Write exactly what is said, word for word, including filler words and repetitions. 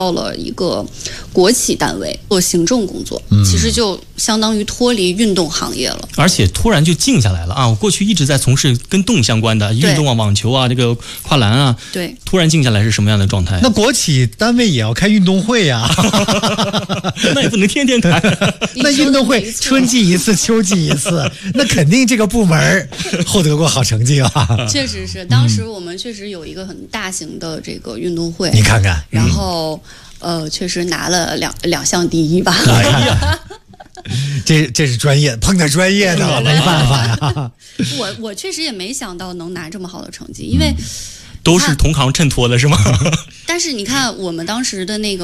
到了一个国企单位做行政工作， 嗯、 其实就相当于脱离运动行业了， 而且突然就静下来了啊！我过去一直在从事跟动相关的运动啊、网球啊、这个跨栏啊， 对， 突然静下来是什么样的状态？ 那国企单位也要开运动会呀、 啊，那也不能天天开。 那运动会春季一次，秋季一次，那肯定这个部门获得过好成绩啊。 确实是，当时我们确实有一个很大型的这个运动会， 你看看， 然后。嗯呃，确实拿了两两项第一吧。 哎呀，这这是专业，碰到专业的没办法呀。 我我确实也没想到能拿这么好的成绩，因为、 嗯、都是同行衬托的是吗？ 但是你看我们当时的那个。